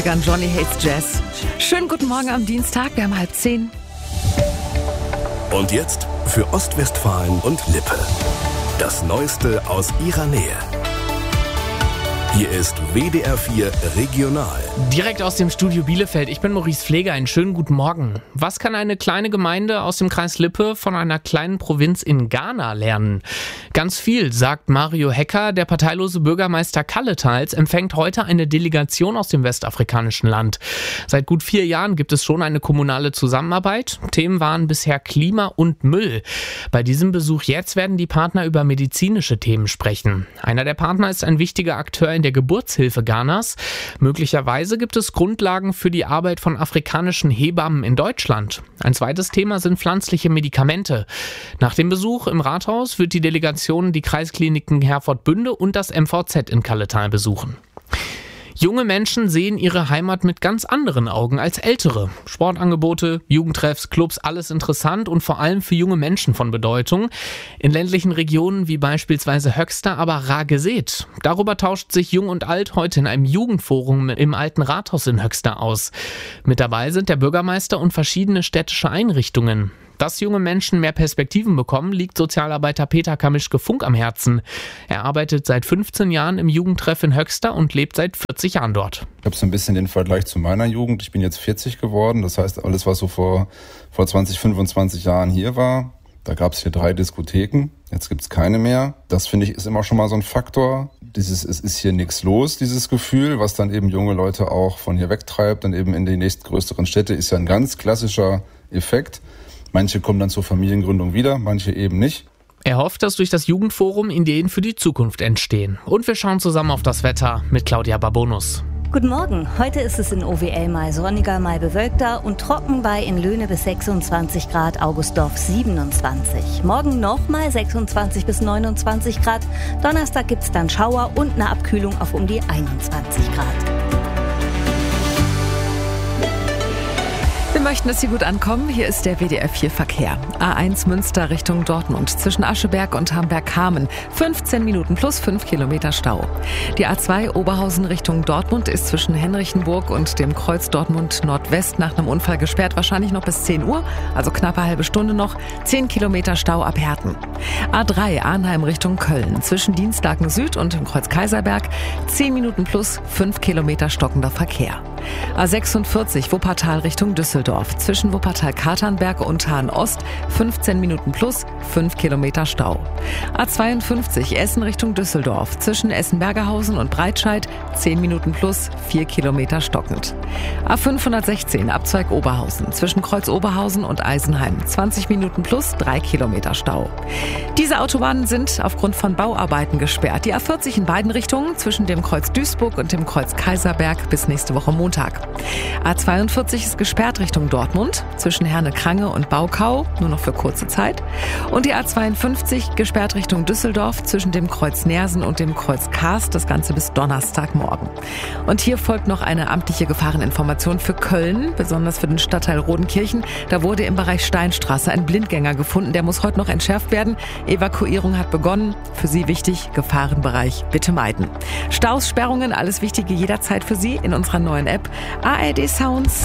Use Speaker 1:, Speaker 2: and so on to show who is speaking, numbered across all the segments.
Speaker 1: Johnny Hates Jazz. Schönen guten Morgen am Dienstag, wir haben 9:30.
Speaker 2: Und jetzt für Ostwestfalen und Lippe. Das Neueste aus ihrer Nähe. Hier ist WDR 4 Regional.
Speaker 3: Direkt aus dem Studio Bielefeld. Ich bin Maurice Pfleger. Einen schönen guten Morgen. Was kann eine kleine Gemeinde aus dem Kreis Lippe von einer kleinen Provinz in Ghana lernen? Ganz viel, sagt Mario Hecker. Der parteilose Bürgermeister Kalletals empfängt heute eine Delegation aus dem westafrikanischen Land. Seit gut 4 Jahren gibt es schon eine kommunale Zusammenarbeit. Themen waren bisher Klima und Müll. Bei diesem Besuch jetzt werden die Partner über medizinische Themen sprechen. Einer der Partner ist ein wichtiger Akteur in der Geburtshilfe Ghanas. Möglicherweise gibt es Grundlagen für die Arbeit von afrikanischen Hebammen in Deutschland. Ein zweites Thema sind pflanzliche Medikamente. Nach dem Besuch im Rathaus wird die Delegation die Kreiskliniken Herford-Bünde und das MVZ in Kalletal besuchen. Junge Menschen sehen ihre Heimat mit ganz anderen Augen als ältere. Sportangebote, Jugendtreffs, Clubs, alles interessant und vor allem für junge Menschen von Bedeutung. In ländlichen Regionen wie beispielsweise Höxter aber rar gesät. Darüber tauscht sich Jung und Alt heute in einem Jugendforum im Alten Rathaus in Höxter aus. Mit dabei sind der Bürgermeister und verschiedene städtische Einrichtungen. Dass junge Menschen mehr Perspektiven bekommen, liegt Sozialarbeiter Peter Kamischke-Funk am Herzen. Er arbeitet seit 15 Jahren im Jugendtreff in Höxter und lebt seit 40 Jahren dort.
Speaker 4: Ich habe so ein bisschen den Vergleich zu meiner Jugend. Ich bin jetzt 40 geworden. Das heißt, alles, was so vor 20, 25 Jahren hier war, da gab es hier 3 Diskotheken. Jetzt gibt es keine mehr. Das, finde ich, ist immer schon mal so ein Faktor. Es ist hier nichts los, dieses Gefühl, was dann eben junge Leute auch von hier wegtreibt, dann eben in die nächstgrößeren Städte, ist ja ein ganz klassischer Effekt. Manche kommen dann zur Familiengründung wieder, manche eben nicht.
Speaker 3: Er hofft, dass durch das Jugendforum Ideen für die Zukunft entstehen. Und wir schauen zusammen auf das Wetter mit Claudia Babonus.
Speaker 5: Guten Morgen. Heute ist es in OWL mal sonniger, mal bewölkter und trocken bei in Löhne bis 26 Grad, Augustdorf 27. Morgen nochmal 26 bis 29 Grad. Donnerstag gibt's dann Schauer und eine Abkühlung auf um die 21 Grad.
Speaker 1: Wir möchten, dass Sie gut ankommen. Hier ist der WDR 4 Verkehr. A1 Münster Richtung Dortmund zwischen Ascheberg und Hamberg-Hamen. 15 Minuten plus 5 Kilometer Stau. Die A2 Oberhausen Richtung Dortmund ist zwischen Henrichenburg und dem Kreuz Dortmund Nordwest nach einem Unfall gesperrt. Wahrscheinlich noch bis 10 Uhr, also knappe halbe Stunde noch. 10 Kilometer Stau ab Herten. A3 Arnheim Richtung Köln zwischen Dienstlaken Süd und dem Kreuz Kaiserberg. 10 Minuten plus 5 Kilometer stockender Verkehr. A46 Wuppertal Richtung Düsseldorf zwischen Wuppertal-Katernberg und Hahn-Ost 15 Minuten plus 5 Kilometer Stau. A52 Essen Richtung Düsseldorf zwischen Essen-Bergerhausen und Breitscheid 10 Minuten plus 4 Kilometer stockend. A516 Abzweig Oberhausen zwischen Kreuz Oberhausen und Eisenheim 20 Minuten plus 3 Kilometer Stau. Diese Autobahnen sind aufgrund von Bauarbeiten gesperrt. Die A40 in beiden Richtungen zwischen dem Kreuz Duisburg und dem Kreuz Kaiserberg bis nächste Woche Montag. A42 ist gesperrt Richtung Dortmund zwischen Herne-Krange und Baukau, nur noch für kurze Zeit. Und die A52 gesperrt Richtung Düsseldorf zwischen dem Kreuz Neersen und dem Kreuz Karst, das Ganze bis Donnerstagmorgen. Und hier folgt noch eine amtliche Gefahreninformation für Köln, besonders für den Stadtteil Rodenkirchen. Da wurde im Bereich Steinstraße ein Blindgänger gefunden, der muss heute noch entschärft werden. Evakuierung hat begonnen. Für Sie wichtig, Gefahrenbereich bitte meiden. Staus, Sperrungen, alles Wichtige jederzeit für Sie in unserer neuen App ARD Sounds.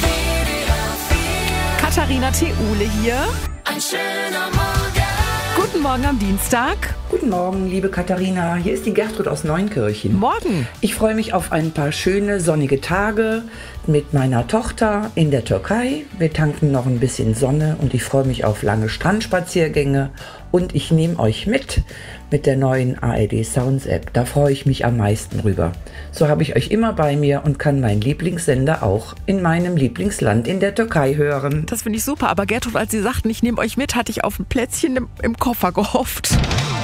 Speaker 1: Katharina Theule hier.
Speaker 6: Ein schöner Morgen.
Speaker 1: Guten Morgen am Dienstag.
Speaker 7: Guten Morgen, liebe Katharina. Hier ist die Gertrud aus Neunkirchen.
Speaker 1: Morgen.
Speaker 7: Ich freue mich auf ein paar schöne sonnige Tage mit meiner Tochter in der Türkei. Wir tanken noch ein bisschen Sonne und ich freue mich auf lange Strandspaziergänge. Und ich nehme euch mit der neuen ARD Sounds App. Da freue ich mich am meisten drüber. So habe ich euch immer bei mir und kann meinen Lieblingssender auch in meinem Lieblingsland in der Türkei hören.
Speaker 1: Das finde ich super. Aber Gertrud, als Sie sagten, ich nehme euch mit, hatte ich auf ein Plätzchen im Koffer gehofft.